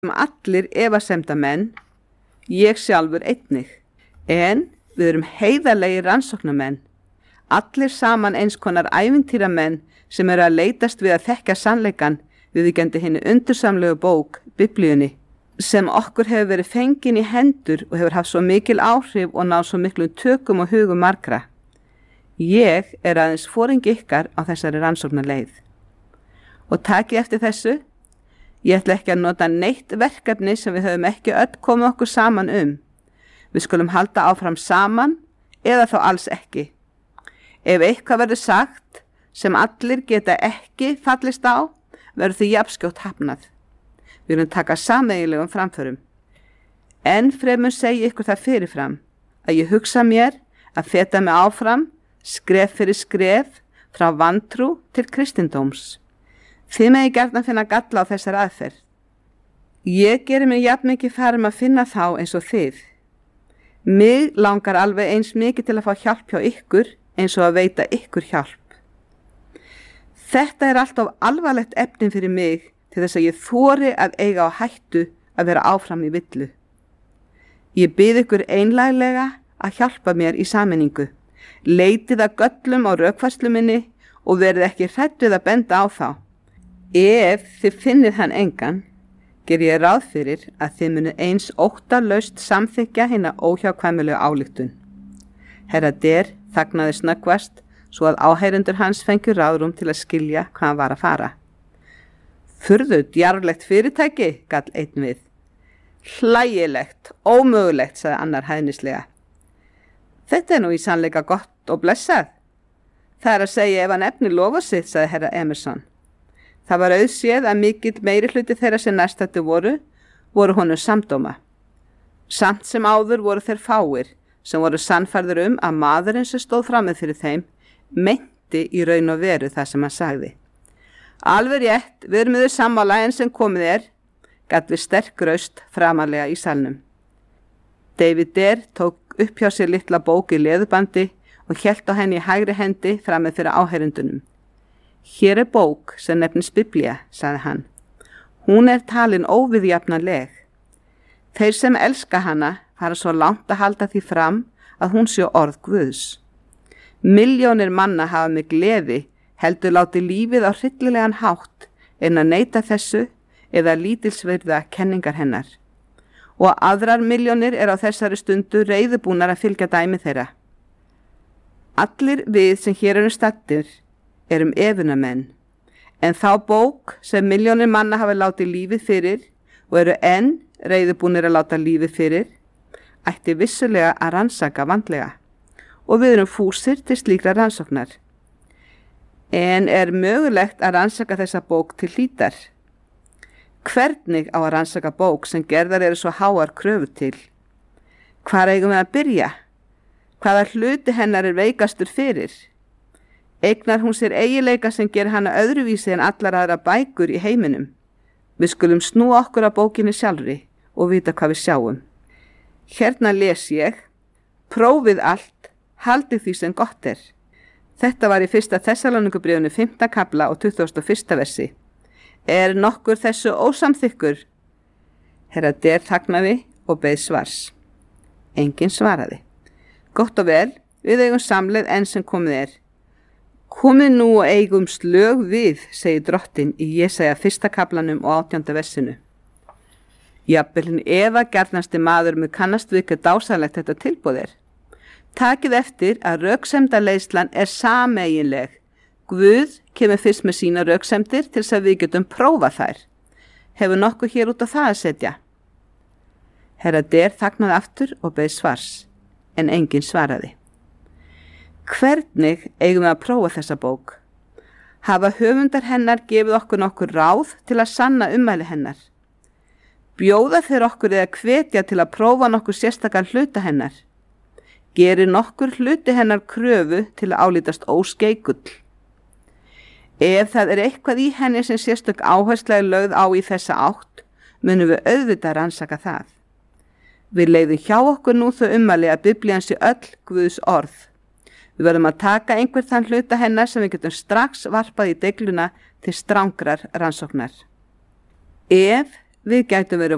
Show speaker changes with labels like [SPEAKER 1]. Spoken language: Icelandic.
[SPEAKER 1] allir efasemdamenn, ég sjálfur einnig, en við erum heiðarlegir rannsóknarmenn, allir saman eins konar ævintýramenn sem eru að leitast við að þekka sannleikann viðvíkjandi hinni undursamlegu bók, Biblíunni, sem okkur hefur verið fengin í hendur og hefur haft svo mikil áhrif og náð svo miklum tökum og hugum margra. Ég er aðeins foringi ykkar á þessari rannsóknarleið. Og takið eftir þessu, ég ætla ekki að nota neitt verkefni sem við höfum ekki öll komið okkur saman um. Við skulum halda áfram saman eða þá alls ekki. Ef eitthvað verður sagt sem allir geta ekki fallist á, verður því jafnskjótt hafnað. Við viljum taka sameiginlegum framförum. Enn fremur segi ykkur það fyrirfram að ég hugsa mér að feta mig áfram, skref fyrir skref, frá vantrú til kristindóms. Þið megi gjarnan finna galla á þessar aðferð. Ég geri mig jafn mikið færum að finna þá eins og þið. Mig langar alveg eins mikið til að fá hjálp hjá ykkur eins og að veita ykkur hjálp. Þetta er alltaf alvarlegt efnin fyrir mig til þess að ég þori að eiga á hættu að vera áfram í villu. Ég bið ykkur einlæglega að hjálpa mér í sameiningu. Leitið að göllum á rökfærslu minni og verið ekki hrædd við að benda á þá. Ef þið finnið hann engan, ger ég ráð fyrir að þið munu eins óttalaust samþykkja hina óhjákvæmilegu ályktun. Herra Der þagnaði snöggvast svo að áheyrendur hans fengu ráðrúm til að skilja hvað hann var að fara. Furðu djarflegt fyrirtæki, gall einn við. Hlægilegt, ómögulegt, sagði annar hæðnislega. Þetta er nú í sannleika gott og blessað. Það er að segja ef hann efnir lofa sitt, sagði herra Emerson. Það var auðséð að mikill meiri hluti þeirra sem næstættu voru honum samdóma. Samt sem áður voru þeir fáir sem voru sannfærður að maðurinn sem stóð framið fyrir þeim meinti í raun og veru það sem hann sagði. Alveg rétt, við erum yfir sammála en sem komið gat við sterk raust framarlega í salnum. David Der tók upp hjá sér litla bók í leðubandi og hélt á henni í hægri hendi framið fyrir áheyrendunum. Hér er bók sem nefnist Biblía, sagði hann. Hún er talin óviðjafnanleg. Þeir sem elska hana fara svo langt að halda því fram að hún sé orð Guðs. Milljónir manna hafa með gleði heldur láti lífið á hryllilegan hátt en að neita þessu eða lítilsvirða kenningar hennar. Og aðrar milljónir á þessari stundu reiðubúnar að fylgja dæmi þeirra. Allir við sem hér eru staddir erum efunamenn, en þá bók sem milljónir manna hafa látið lífið fyrir og eru enn reiðubúnir að láta lífið fyrir, ætti vissulega að rannsaka vandlega og við erum fúsir til slíkra rannsóknar. En er mögulegt að rannsaka þessa bók til hlítar? Hvernig á að rannsaka bók sem gerðar eru svo háar kröfur til? Hvar eigum við að byrja? Hvaða hluti hennar er veikastur fyrir? Eignar hún sér eiginleika sem ger hana öðruvísi en allar aðra bækur í heiminum. Við skulum snúa okkur að bókinni sjálfri og vita hvað við sjáum. Hérna les ég, prófið allt, haldið því sem gott er. Þetta var í 1. Þessalóníkubréfinu 5. kafla og 21. versi. Er nokkur þessu ósamþykkur? Herra Der þagnaði og beið svars. Enginn svaraði. Gott og vel, við eigum samleið enn sem komið Komið nú og eigum slög við, segir drottinn í Jesaja 1. kaflanum og 18. versinu. Jafnvel hinn efa gjarnasti maður með kannast við hvað dásamlegt þetta tilboð er. Takið eftir að röksemdaleiðslan er sameiginleg. Guð kemur fyrst með sína röksemdir til þess að við getum prófað þær. Hefur nokkuð hér út á það að setja? Herra Der þagnaði aftur og beið svars, en enginn svaraði. Hvernig eigum við að prófa þessa bók? Hafa höfundar hennar gefið okkur nokkur ráð til að sanna ummæli hennar? Bjóða þeir okkur eða hvetja til að prófa nokkur sérstakann hluta hennar? Gerir nokkur hluti hennar kröfu til að álítast óskeikull? Ef það er eitthvað í henni sem sérstök áherslega lögð á í þessa átt, munum við auðvitað rannsaka það. Við leiðum hjá okkur nú þau ummæli að Biblían sé öll Guðs orð. Við verðum að taka einhver þann hluta hennar sem við getum strax varpað í deigluna til strangrar rannsóknar. Ef við gætum verið